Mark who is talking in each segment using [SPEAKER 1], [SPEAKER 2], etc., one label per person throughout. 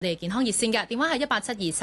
[SPEAKER 1] 我哋健康熱線嘅電話係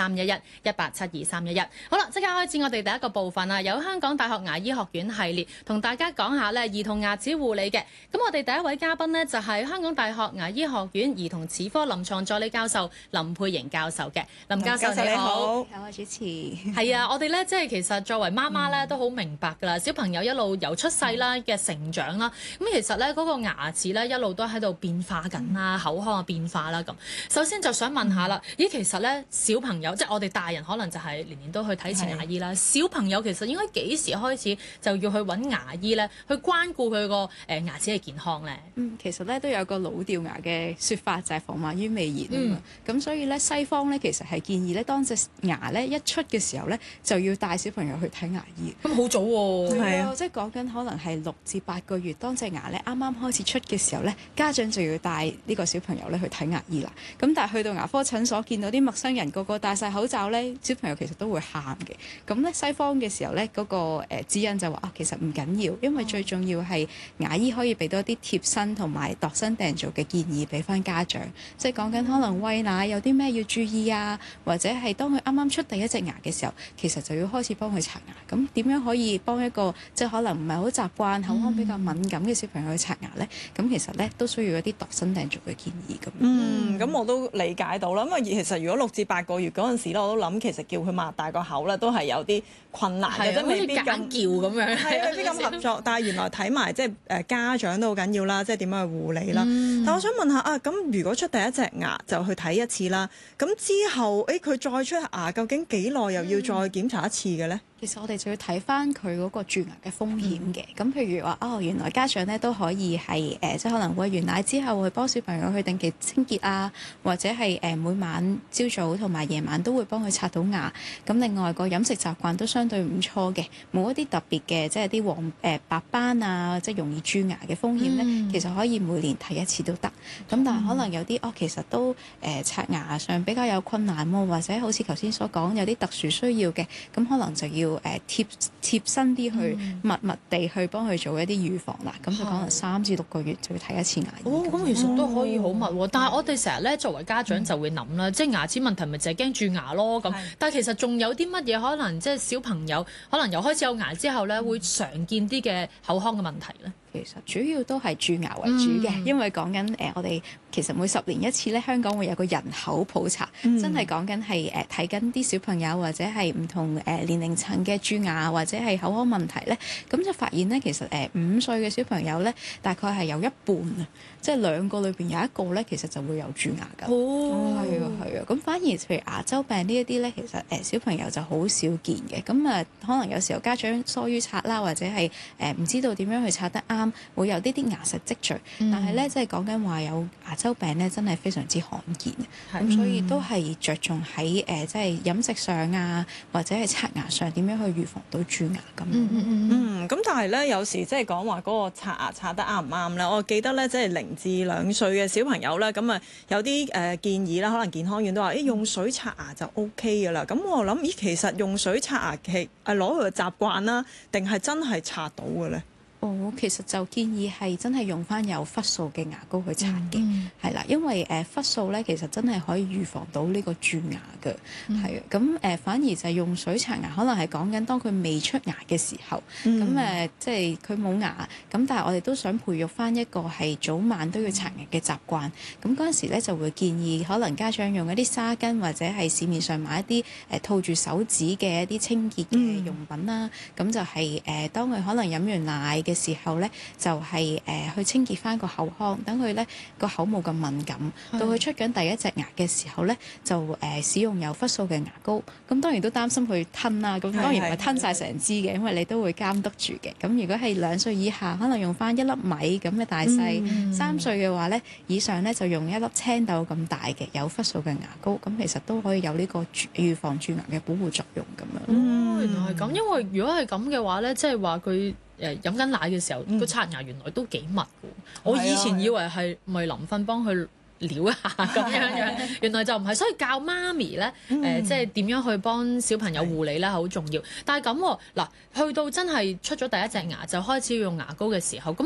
[SPEAKER 1] 1872311，1872311。好啦，即刻開始我哋第一個部分啦，有香港大學牙醫學院系列同大家講下兒童牙齒護理嘅。咁我哋第一位嘉賓呢，就係香港大學牙醫學院兒童齒科臨床助理教授林佩瑩教授嘅。林教授你好，
[SPEAKER 2] 你好主持。
[SPEAKER 1] 係啊，我哋咧即係其實作為媽媽咧都好明白㗎啦，小朋友一路由出世啦嘅成長啦，咁其實咧嗰個牙齒咧一路都喺度變化緊啦，口腔嘅變化啦咁。首先就想問下啦，咦其實咧小朋友即係我哋大人可能就係年年都去睇次牙醫啦，小朋友其實應該幾時開始就要去揾牙醫咧，去關顧佢個牙齒嘅健康咧？
[SPEAKER 2] 其實咧都有個老掉牙嘅説法，就係防患於未然啊嘛。咁所以咧西方咧其實係建議咧，當隻牙咧一出嘅時候咧，就要帶小朋友去睇牙醫。
[SPEAKER 1] 咁好早喎，
[SPEAKER 2] 係啊，即係講緊可能係6至8個月，當隻牙咧啱啱開始出嘅時候咧，家長就要帶呢個小朋友咧去睇牙醫啦。咁但係去到牙科診所見到啲陌生人個個戴晒口罩咧，小朋友其實都會喊嘅。咁咧西方嘅時候咧，嗰個指引就話其實唔緊要，因為最重要係牙醫可以俾多啲貼身同埋度身訂造嘅建議俾翻家長，即係講緊可能餵奶有啲咩要注意啊，或者係當佢啱啱出第一隻牙嘅時候，其實就要開始幫佢刷牙。咁點樣可以幫一個即係可能唔係好習慣口腔比較敏感嘅小朋友去刷牙呢？咁其實咧都需要一啲度身訂造嘅建議咁。
[SPEAKER 3] 咁我都理解到啦。因為其實如果6至8個月嗰陣時咧，我都諗其實叫佢擘大個口咧都係有啲困難嘅，即係未必咁
[SPEAKER 1] 叫咁樣，
[SPEAKER 3] 係未必咁合作。但係原來睇埋即係家長都好緊要啦，即係點樣去護理啦。但我想問下啊，咁如果出第一隻牙就去睇一次啦，咁之後佢再出牙，究竟幾耐又要再檢查一次嘅咧？
[SPEAKER 2] 其實我哋就要睇翻佢嗰個蛀牙嘅風險嘅。咁譬如話原來家長咧都可以係即係可能餵完奶之後會幫小朋友去定期清潔啊，或者係每晚朝早同埋夜晚都會幫佢刷到牙。咁另外個飲食習慣都相對唔錯嘅，冇一啲特別嘅即係啲白斑啊，即係容易蛀牙嘅風險咧，其實可以每年睇一次都得。咁但係可能有啲其實都刷牙上比較有困難喎，或者好似頭先所講有啲特殊需要嘅，咁可能就要貼身啲去密地去幫佢做一啲預防啦。咁就可能3至6個月就要睇一次牙醫。
[SPEAKER 1] 咁其實都可以好密喎。但係我哋成日咧作為家長就會諗啦，即係牙齒問題咪就係驚蛀牙咯咁。但係其實仲有啲乜嘢可能即係小朋友可能由開始有牙之後咧，會常見啲嘅口腔嘅問題咧？
[SPEAKER 2] 其實主要都係蛀牙為主嘅，因為講緊我哋其實每10年一次咧，香港會有個人口普查，真係講緊係睇緊啲小朋友或者係唔同年齡層嘅蛀牙或者係口腔問題咧，咁就發現咧其實5歲嘅小朋友咧，大概係有一半啊，即係2個裏邊有1個咧，其實就會有蛀牙㗎。係啊。咁反而譬如牙周病呢一啲咧，其實小朋友就好少見嘅。咁可能有時候家長疏於刷啦，或者係唔知道點樣去刷得啱，會有啲牙石積聚。但係咧，即係講緊話有牙周病咧，真係非常之罕見嘅。咁所以都係着重喺即係飲食上啊，或者係刷牙上點樣去預防到蛀牙咁。
[SPEAKER 3] 咁但係咧，有時即係講話嗰個刷牙刷得啱唔啱咧？我記得咧，即係0至2歲嘅小朋友咧，咁有啲建議啦，可能健康院都話，用水刷牙就 OK 㗎啦。咁我諗，其實用水刷牙係攞佢嘅習慣啦，定係真係刷到嘅咧？
[SPEAKER 2] 其實就建議係真係用翻有氟素嘅牙膏去刷嘅，係啦，因為氟素咧其實真係可以預防到呢個蛀牙嘅，係啊，咁反而就係用水刷牙，可能係講緊當佢未出牙嘅時候，咁即係佢冇牙，咁但係我哋都想培育翻一個係早晚都要刷牙嘅習慣，咁嗰陣時咧就會建議可能家長用一啲沙巾或者係市面上買一啲套住手指嘅一啲清潔嘅用品啦，咁就係當佢可能飲完奶嘅時候咧，就係去清潔翻個口腔，等佢咧個口冇咁敏感。到佢出緊第一隻牙嘅時候咧，就使用有氟素嘅牙膏。咁當然都擔心佢吞啦，咁當然唔係吞晒成支嘅，因為你都會監督住嘅。咁如果係2歲以下，可能用翻1粒米咁嘅大細；3歲嘅話咧，以上咧就用1粒青豆咁大嘅有氟素嘅牙膏。咁其實都可以有呢個預防蛀牙嘅保護作用咁樣。
[SPEAKER 1] 原來係咁，因為如果係咁嘅話咧，即係話佢飲緊奶嘅時候，個刷牙原來都幾密嘅。我以前以為係咪臨瞓幫佢撩一下咁樣，原來就唔係。所以教媽咪咧，即係點樣去幫小朋友護理咧，好重要。但係咁嗱，去到真係出咗第一隻牙就開始要用牙膏嘅時候，咁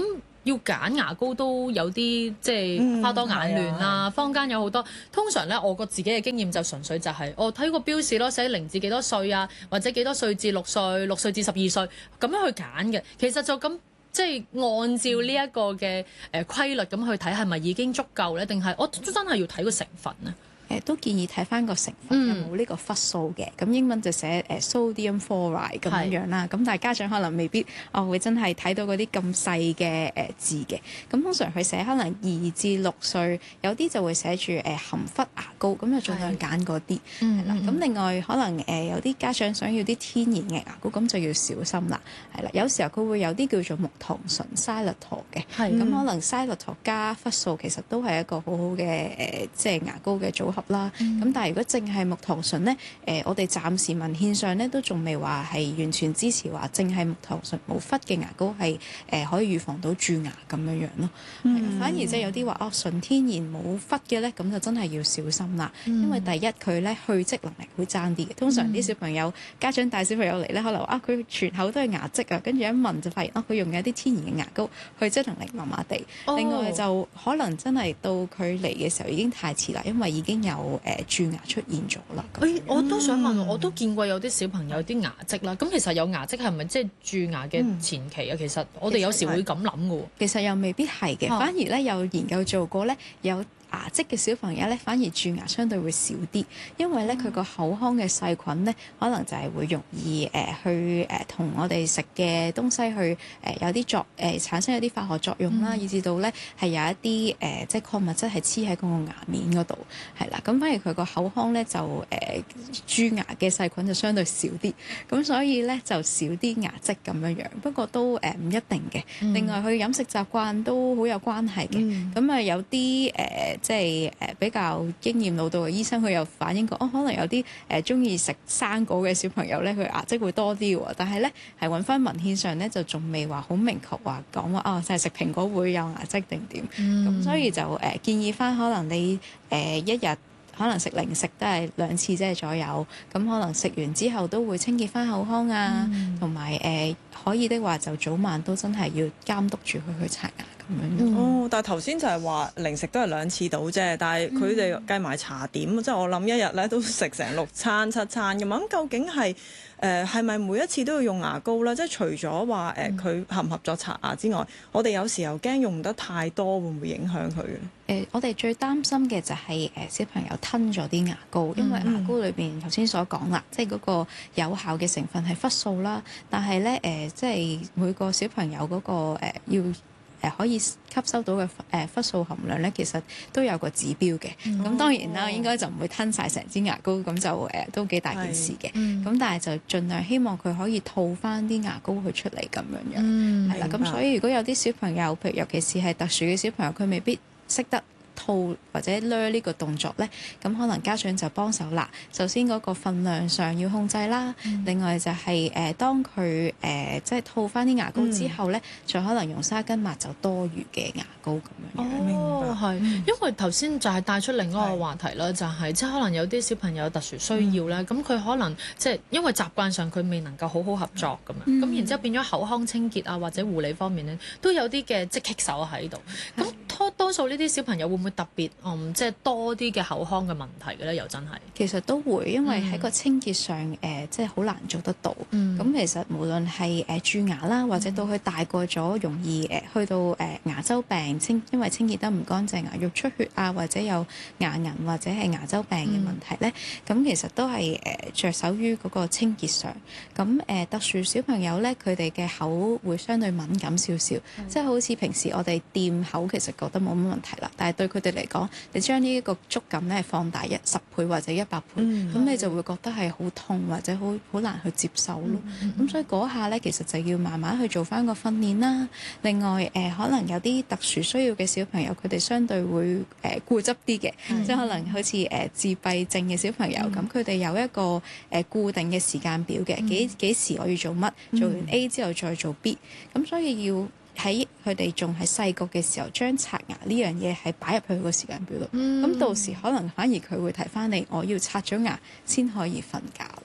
[SPEAKER 1] 要揀牙膏都有啲即係花多眼亂啦。坊間有好多，通常咧我個自己嘅經驗就純粹就係我睇個標示咯，寫0至幾多歲啊，或者幾多歲至6歲，6歲至12歲咁樣去揀嘅。其實就咁即係按照呢一個嘅規律咁去睇係咪已經足夠咧？定係我真係要睇個成分咧？
[SPEAKER 2] 都建議睇翻個成分有冇呢個氟素嘅，咁英文就寫sodium chloride 咁樣啦。咁但係家長可能未必會真係睇到嗰啲咁細嘅字嘅。咁通常佢寫可能2至6歲，有啲就會寫住含氟牙膏，咁就盡量揀嗰啲係啦。咁另外可能有啲家長想要啲天然嘅牙膏，咁就要小心啦。係啦，有時候佢會有啲叫做木糖醇 xylitol 嘅，咁可能 xylitol 加氟素其實都係一個好好嘅即係牙膏嘅組合啦。咁但係如果淨係木糖醇咧，我哋暫時文獻上咧都仲未話係完全支持話淨係木糖醇冇氟嘅牙膏係可以預防到蛀牙咁樣樣咯。反而即係有啲話純天然冇氟嘅咧，咁就真係要小心啦。因為第一佢咧去漬能力會爭啲嘅。通常啲小朋友家長帶小朋友嚟咧，可能佢全口都係牙漬啊，跟住一聞就發現佢用嘅一啲天然嘅牙膏，去漬能力麻麻地。另外就可能真係到佢嚟嘅時候已經太遲啦，因為已經有蛀牙出現咗啦。
[SPEAKER 1] 我都想問，我都見過有啲小朋友有啲牙漬啦。咁其實有牙漬係咪即係蛀牙嘅前期啊？其實我哋有時會咁諗嘅喎。
[SPEAKER 2] 其實又未必係嘅，反而咧有研究做過咧有牙漬嘅小朋友咧，反而蛀牙相對會少啲，因為咧佢個口腔嘅細菌咧，可能就係會容易去同我哋食嘅東西去有啲產生一啲化學作用啦，以至到咧係有一啲即係礦物質係黐喺嗰個牙面嗰度，係啦。咁反而佢個口腔咧就蛀牙嘅細菌就相對少啲，咁所以咧就少啲牙漬咁樣樣。不過都唔一定嘅。另外佢飲食習慣都好有關係嘅。咁有啲即係比較經驗老道嘅醫生，佢又反映過，可能有啲中意食生果嘅小朋友咧，佢牙漬會多啲喎。但係咧係揾翻文獻上咧，就仲未話好明確話講話就係食蘋果會有牙漬定點。咁所以就建議翻，可能你一日可能食零食都係2次即係左右，咁可能食完之後都會清潔翻口腔啊，同埋可以的話就早晚都真係要監督住佢去刷牙咁樣。
[SPEAKER 3] 但係頭先就係話零食都係2次到啫，但係佢哋計埋茶點，即係我諗一日咧都食成6餐7餐㗎嘛。咁究竟係咪每一次都要用牙膏咧？即係除咗話佢合唔合作刷牙之外，我哋有時候驚用得太多，會唔會影響佢咧？
[SPEAKER 2] 我哋最擔心嘅就係小朋友吞咗啲牙膏，因為牙膏裏邊頭先所講啦，即係嗰個有效嘅成分係氟素啦，但係咧即係每個小朋友嗰個要可以吸收到嘅氟素含量咧，其實都有個指標嘅。咁當然啦，應該就唔會吞晒成支牙膏，咁就都幾大件事嘅。咁但係就盡量希望佢可以吐翻啲牙膏佢出嚟咁樣樣，係啦。咁所以如果有啲小朋友，譬如尤其是係特殊嘅小朋友，佢未必識得吐或者掠呢個動作咧，咁可能家長就幫手啦。首先嗰個分量上要控制啦，另外就係當佢即係吐翻啲牙膏之後咧，就可能用沙巾抹走多餘嘅牙膏咁樣。
[SPEAKER 1] 係，因為頭先就係帶出另一個話題啦，就係即係可能有啲小朋友特殊需要咧，咁佢可能即係因為習慣上佢未能夠好好合作咁樣，咁然之後變咗口腔清潔啊或者護理方面咧，都有啲嘅即棘手喺度。咁多數呢啲小朋友會唔會特別即係多啲嘅口腔嘅問題嘅咧？又真係
[SPEAKER 2] 其實都會，因為喺個清潔上即係好難做得到。咁其實無論係蛀牙啦，或者到佢大個咗，容易去到牙周病因為清潔得唔乾淨，牙肉出血啊，或者有牙齦或者係牙周病嘅問題咧，咁其實都係着手於嗰個清潔上。咁特殊小朋友咧，佢哋嘅口會相對敏感少少，即係好似平時我哋掂口其實覺得冇乜問題啦，但係對佢哋嚟講，你將呢一個觸感咧放大10倍或者100倍，咁你就會覺得係好痛或者好難去接受咯。咁所以嗰下咧，其實就要慢慢去做翻個訓練啦。另外可能有啲特殊需要嘅小朋友，佢哋相對會固執啲嘅，即係可能好似自閉症嘅小朋友咁，佢哋有一個固定嘅時間表嘅，幾時我要做乜，做完 A 之後再做 B，咁所以要喺佢哋仲係細個嘅時候，將刷牙呢樣嘢係擺入去個時間表度，咁到時可能反而佢會提翻你，我要刷咗牙先可以瞓覺。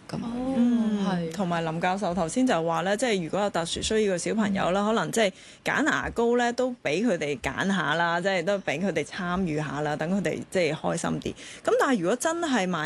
[SPEAKER 2] 咁。
[SPEAKER 1] 係
[SPEAKER 3] 同埋林教授頭先就話咧，即係如果有特殊需要嘅小朋友啦，可能即係揀牙膏咧，都俾佢哋揀下啦，即係都俾佢哋參與下啦，等佢哋即係開心啲。咁但係如果真係萬